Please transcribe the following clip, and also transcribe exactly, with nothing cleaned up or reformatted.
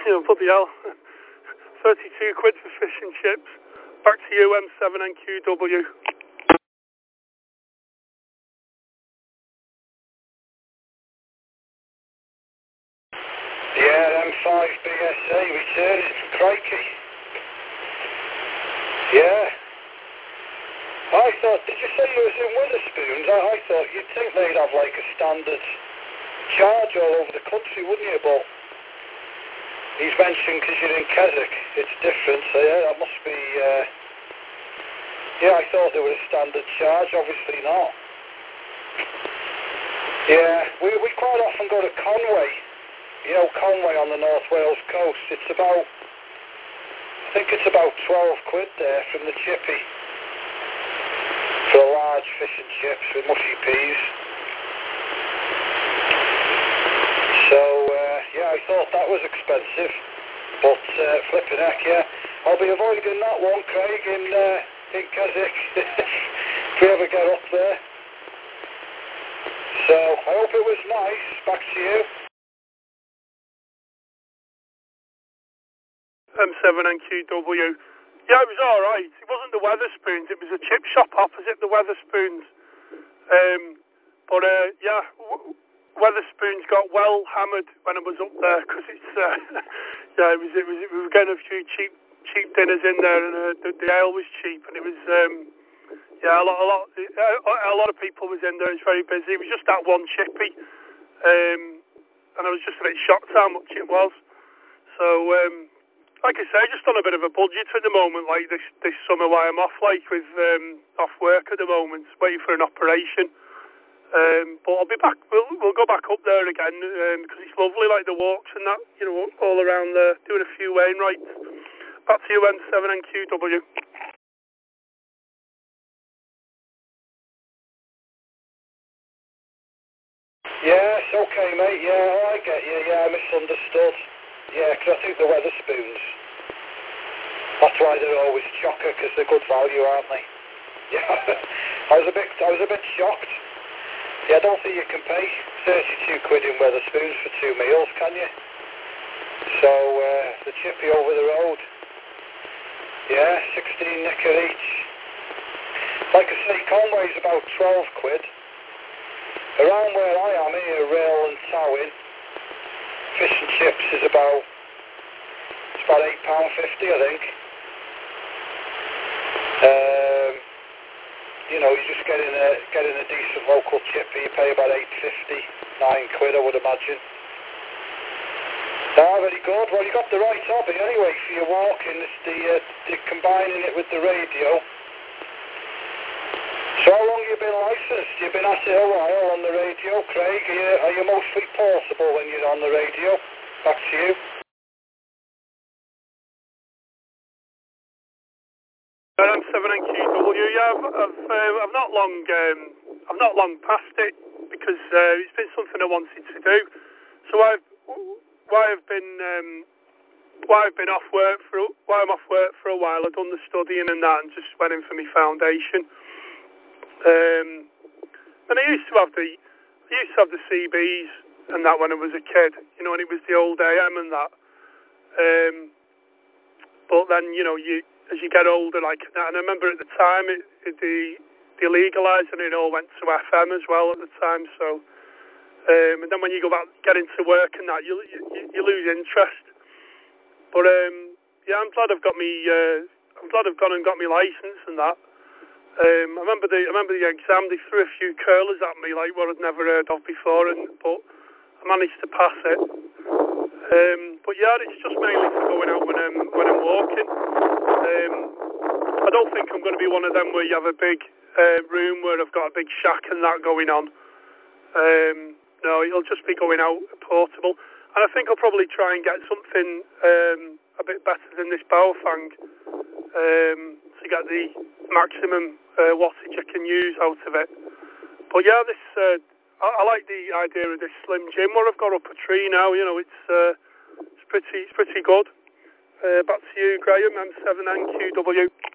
You know, bloody hell. thirty-two quid for fish and chips. Back to you, M seven N Q W. Yeah, M five B S A returning. Crikey. Yeah. I thought, did you say you was in Wetherspoons? I, I thought you'd think they'd have like a standard charge all over the country, wouldn't you? But he's mentioned because you're in Keswick, it's different. So yeah, that must be. Uh, yeah, I thought they were a standard charge. Obviously not. Yeah, we we quite often go to Conway. You know, Conway on the North Wales coast. It's about, I think it's about twelve quid there from the chippy for a large fish and chips with mushy peas. So uh, yeah, I thought that was expensive, but uh, flipping heck, yeah, I'll be avoiding that one, Craig, in uh, in Keswick if we ever get up there. So I hope it was nice. Back to you. M seven N Q W. Yeah, it was alright. It wasn't the Wetherspoons, it was a chip shop opposite the Wetherspoons. Um, but uh, yeah, w- Wetherspoons got well hammered when I was up there because it's uh, yeah, it was it was we were getting a few cheap cheap dinners in there, and uh, the, the ale was cheap, and it was um, yeah a lot a lot a lot of people was in there. It was very busy. It was just that one chippy, um, and I was just a bit shocked how much it was. So. Um, Like I say, just on a bit of a budget at the moment, like this this summer while I'm off, like with um, off work at the moment, waiting for an operation. Um, but I'll be back. We'll we'll go back up there again um, because it's lovely, like the walks and that, you know, all around there, doing a few Wainwrights. Back to you, M seven N Q W. Yeah, it's okay, mate. Yeah, I get you. Yeah, I misunderstood. Yeah, because I think the Wetherspoons. That's why they're always chocker, because they're good value, aren't they? Yeah, I was a bit, I was a bit shocked. Yeah, I don't think you can pay thirty-two quid in Wetherspoons for two meals, can you? So uh, the chippy over the road. Yeah, sixteen nicker each. Like I say, Conway's about twelve quid. Around where I am here, Rail and Towing, fish and chips is about, it's about eight pounds fifty, I think. Um, you know, you're just getting a, getting a decent local chippy, you pay about eight fifty, nine quid I would imagine. Ah, very good. Well, you got the right hobby anyway for your walking, it's the, uh, the combining it with the radio. So how long have you been licensed? You've been at it a while on the radio, Craig. Are you, are you mostly portable when you're on the radio? Back to you. M seven N Q W. Yeah, I've I've, uh, I've not long um, I've not long passed it because uh, it's been something I wanted to do. So I've why I've been um, why I've been off work for why I'm off work for a while. I've done the studying and that, and just went in for my foundation. Um, and I used to have the, I used to have the C Bs and that when I was a kid, you know, and it was the old A M and that. Um, but then, you know, you as you get older, like that, and I remember at the time, it, it, the the legalised and it all went to F M as well at the time. So, um, and then when you go back, get into work and that, you you, you lose interest. But um, yeah, I'm glad I've got me. Uh, I'm glad I've gone and got my licence and that. Um, I remember the I remember the exam. They threw a few curlers at me, like what I'd never heard of before, and but I managed to pass it. Um, but yeah, it's just mainly for going out when I'm when I'm walking. Um, I don't think I'm going to be one of them where you have a big uh, room where I've got a big shack and that going on. Um, no, it'll just be going out portable, and I think I'll probably try and get something um, a bit better than this Baofeng um, to get the maximum uh, wattage I can use out of it. But yeah, this uh, I, I like the idea of this slim gym where I've got up a tree now. You know, it's uh, it's pretty it's pretty good. Uh, back to you, Graham, M seven N Q W.